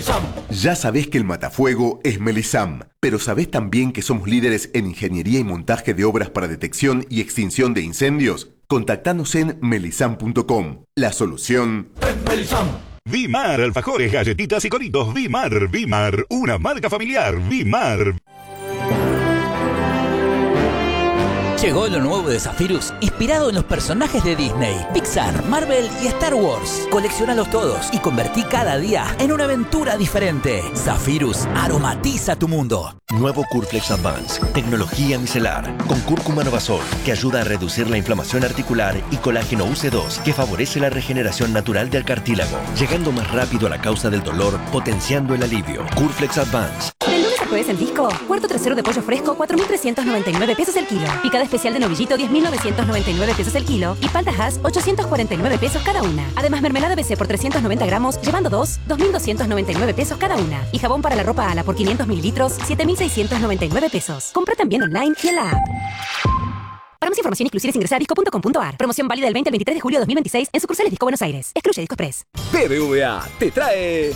Ya sabés que el matafuego es Melisam, pero ¿sabés también que somos líderes en ingeniería y montaje de obras para detección y extinción de incendios? Contactanos en melisam.com. La solución es Melisam. Vimar, alfajores, galletitas y coritos. Vimar, una marca familiar. Vimar. Llegó lo nuevo de Zephyrus, inspirado en los personajes de Disney, Pixar, Marvel y Star Wars. Colecciónalos todos y convertí cada día en una aventura diferente. Zephyrus aromatiza tu mundo. Nuevo Curflex Advance, tecnología micelar, con cúrcuma novasol, que ayuda a reducir la inflamación articular, y colágeno UC2, que favorece la regeneración natural del cartílago, llegando más rápido a la causa del dolor, potenciando el alivio. Curflex Advance. Del lunes al jueves en Disco, cuarto trasero de pollo fresco, 4.399 pesos el kilo. Picada especial de novillito, 10.999 pesos el kilo. Y palta Hass, 849 pesos cada una. Además, mermelada BC por 390 gramos, llevando dos, 2.299 pesos cada una. Y jabón para la ropa Ala por 500 mililitros, 7.699 pesos. Compra también online y en la app. Para más información, exclusiones, ingresar a disco.com.ar. Promoción válida del 20 al 23 de julio de 2026 en sucursales Disco Buenos Aires. Excluye Disco Express. BBVA te trae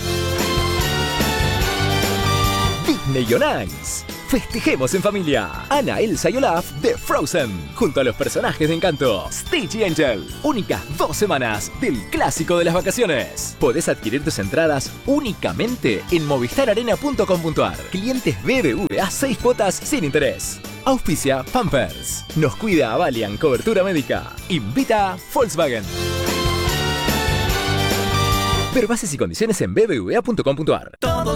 Disney on Ice. Festejemos en familia. Anna, Elsa y Olaf de Frozen, junto a los personajes de Encanto. Stitch y Angel. Únicas 2 semanas del clásico de las vacaciones. Podés adquirir tus entradas únicamente en movistararena.com.ar. Clientes BBVA 6 cuotas sin interés. Auspicia Pampers. Nos cuida Avalian Cobertura Médica. Invita Volkswagen. Ver bases y condiciones en bbva.com.ar. Todos